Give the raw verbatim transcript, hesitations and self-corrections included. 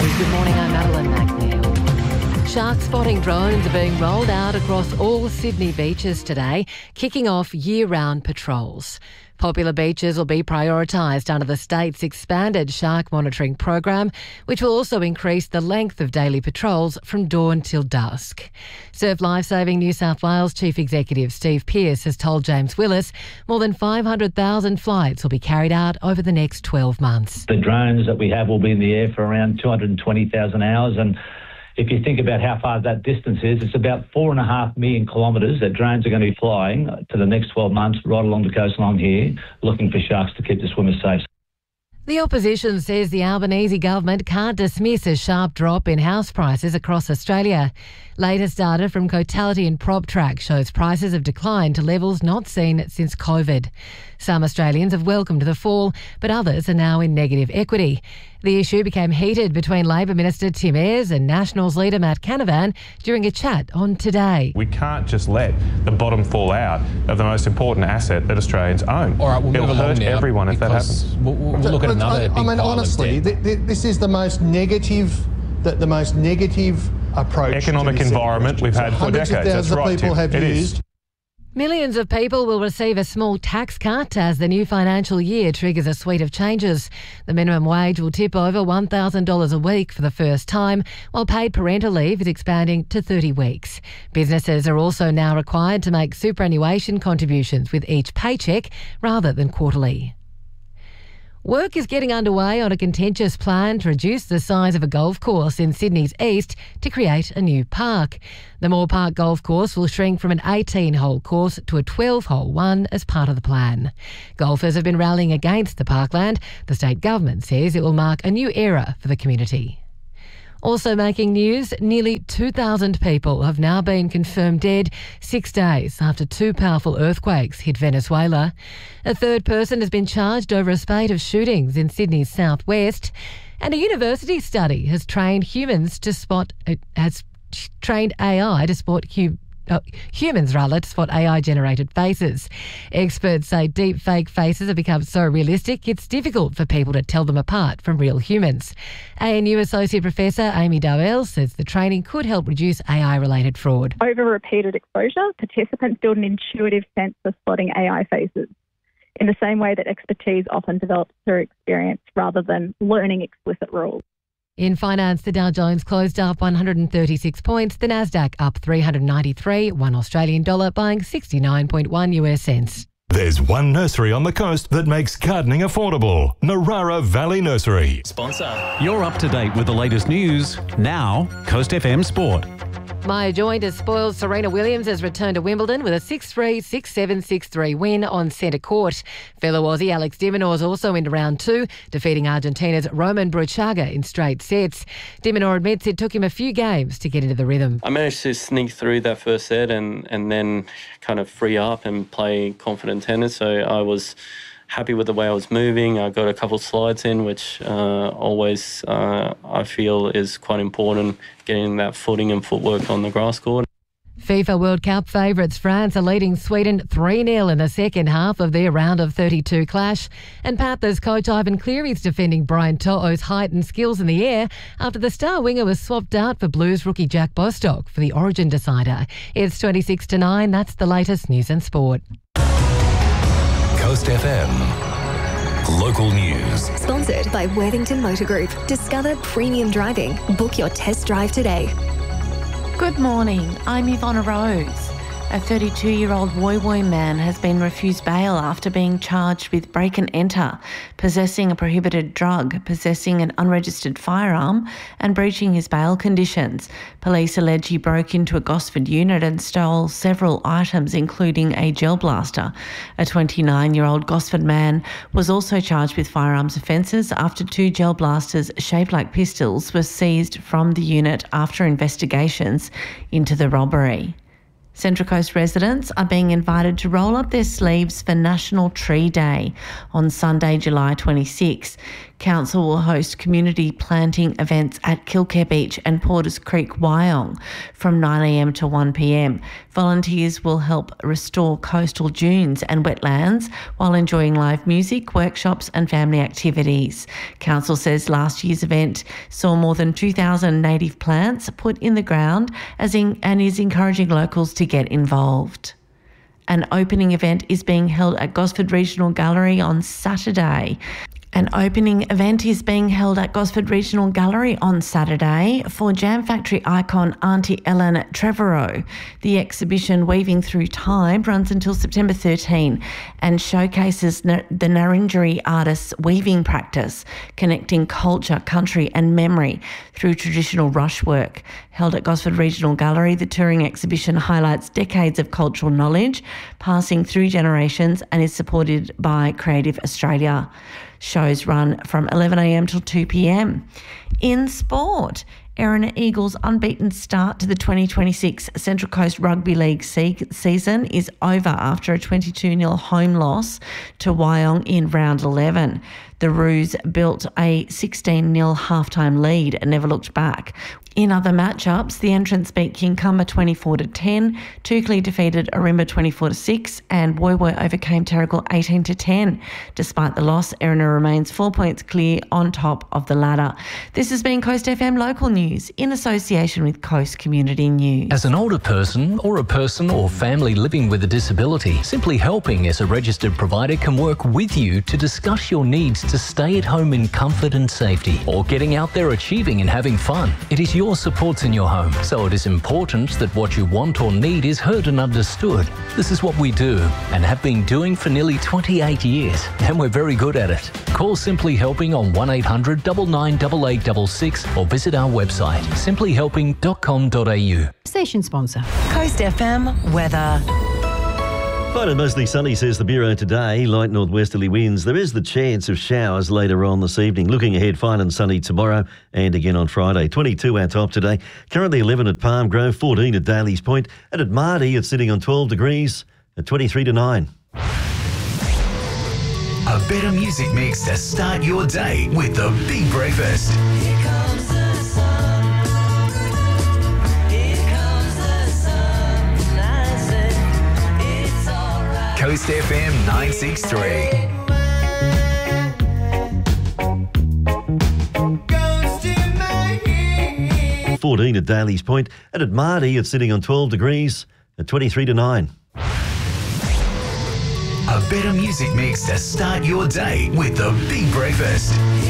News. Good morning, I'm Madeline McNeil. Shark spotting drones are being rolled out across all Sydney beaches today, kicking off year-round patrols. Popular beaches will be prioritised under the state's expanded shark monitoring program, which will also increase the length of daily patrols from dawn till dusk. Surf Lifesaving New South Wales Chief Executive Steve Pearce has told James Willis more than five hundred thousand flights will be carried out over the next twelve months. The drones that we have will be in the air for around two hundred twenty thousand hours, and if you think about how far that distance is, it's about four and a half million kilometres that drones are going to be flying to the next twelve months right along the coastline here, looking for sharks to keep the swimmers safe. The opposition says the Albanese government can't dismiss a sharp drop in house prices across Australia. Latest data from Cotality and PropTrack shows prices have declined to levels not seen since COVID. Some Australians have welcomed the fall, but others are now in negative equity. The issue became heated between Labor Minister Tim Ayres and Nationals leader Matt Canavan during a chat on Today. We can't just let the bottom fall out of the most important asset that Australians own. All right, we'll It'll move along hurt now everyone if that happens. We'll, we'll look at another I, big I mean, pile honestly, of debt. th- th- this is the most negative, the, the most negative approach. Economic to this environment we've had for Hundreds decades. Of thousands That's right, of people Tim. have It used. is. Millions of people will receive a small tax cut as the new financial year triggers a suite of changes. The minimum wage will tip over one thousand dollars a week for the first time, while paid parental leave is expanding to thirty weeks. Businesses are also now required to make superannuation contributions with each paycheck rather than quarterly. Work is getting underway on a contentious plan to reduce the size of a golf course in Sydney's east to create a new park. The Moore Park Golf Course will shrink from an eighteen-hole course to a twelve-hole one as part of the plan. Golfers have been rallying against the parkland. The state government says it will mark a new era for the community. Also making news, nearly two thousand people have now been confirmed dead six days after two powerful earthquakes hit Venezuela. A third person has been charged over a spate of shootings in Sydney's southwest. And a university study has trained humans to spot, uh, has trained A I to spot hu- uh, humans rather to spot A I-generated faces. Experts say deep fake faces have become so realistic it's difficult for people to tell them apart from real humans. A N U Associate Professor Amy Dowell says the training could help reduce A I-related fraud. Over repeated exposure, participants build an intuitive sense of spotting A I faces, in the same way that expertise often develops through experience rather than learning explicit rules. In finance, the Dow Jones closed up one hundred thirty-six points, the Nasdaq up three hundred ninety-three, one Australian dollar buying sixty-nine point one U S cents. There's one nursery on the coast that makes gardening affordable. Narara Valley Nursery. Sponsor. You're up to date with the latest news. Now, Coast F M Sport. Maya Joint has spoiled Serena Williams has returned to Wimbledon with a six three, six seven, six three win on centre court. Fellow Aussie Alex de Minaur is also into round two, defeating Argentina's Roman Bruchaga in straight sets. De Minaur admits it took him a few games to get into the rhythm. I managed to sneak through that first set and, and then kind of free up and play confident tennis. So I was happy with the way I was moving. I got a couple of slides in, which uh, always uh, I feel is quite important, getting that footing and footwork on the grass court. FIFA World Cup favourites France are leading Sweden three nil in the second half of their round of thirty-two clash. And Panthers coach Ivan Cleary is defending Brian To'o's height and skills in the air after the star winger was swapped out for Blues rookie Jack Bostock for the Origin decider. It's twenty-six to nine. That's the latest news and sport. Coast F M. Local news. Sponsored by Worthington Motor Group. Discover premium driving. Book your test drive today. Good morning. I'm Yvonne Rose. A thirty-two-year-old Woy Woy man has been refused bail after being charged with break and enter, possessing a prohibited drug, possessing an unregistered firearm and breaching his bail conditions. Police allege he broke into a Gosford unit and stole several items, including a gel blaster. A twenty-nine-year-old Gosford man was also charged with firearms offences after two gel blasters shaped like pistols were seized from the unit after investigations into the robbery. Central Coast residents are being invited to roll up their sleeves for National Tree Day on Sunday, July twenty-sixth. Council will host community planting events at Kilcare Beach and Porters Creek, Wyong from nine a m to one p m. Volunteers will help restore coastal dunes and wetlands while enjoying live music, workshops and family activities. Council says last year's event saw more than two thousand native plants put in the ground as in, and is encouraging locals to get involved. An opening event is being held at Gosford Regional Gallery on Saturday. An opening event is being held at Gosford Regional Gallery on Saturday for Jam Factory icon Auntie Ellen Trevorrow. The exhibition Weaving Through Time runs until September thirteenth and showcases the Narrindjeri artists' weaving practice, connecting culture, country and memory through traditional rush work. Held at Gosford Regional Gallery, the touring exhibition highlights decades of cultural knowledge passing through generations and is supported by Creative Australia. Shows run from eleven a m till two p m. In sport, Erina Eagles' unbeaten start to the twenty twenty-six Central Coast Rugby League se- season is over after a twenty-two nil home loss to Wyong in round eleven. The Roos built a sixteen nil halftime lead and never looked back. In other matchups, the Entrants beat Kincumber twenty-four to ten, Toukley defeated Ourimbah twenty-four to six, and Woy Woy overcame Terrigal eighteen to ten. Despite the loss, Erina remains four points clear on top of the ladder. This has been Coast F M Local News in association with Coast Community News. As an older person or a person or family living with a disability, Simply Helping as a registered provider can work with you to discuss your needs to stay at home in comfort and safety, or getting out there achieving and having fun. It is your supports in your home, so it is important that what you want or need is heard and understood. This is what we do and have been doing for nearly twenty-eight years, and we're very good at it. Call Simply Helping on one eight hundred nine nine eight eight six six or visit our website simply helping dot com dot a u. Station sponsor. Coast F M weather. Fine and mostly sunny, says the Bureau today. Light northwesterly winds. There is the chance of showers later on this evening. Looking ahead, fine and sunny tomorrow and again on Friday. twenty-two our top today. Currently eleven at Palm Grove, fourteen at Daly's Point. And at Marty, it's sitting on twelve degrees at twenty-three to nine. A better music mix to start your day with the Big Breakfast. Here comes the sun. Here comes the sun. I said, it's all right. Coast F M nine sixty-three. fourteen at Daly's Point. And at Marty, it's sitting on twelve degrees at twenty-three to nine. A better music mix to start your day with the Big Breakfast.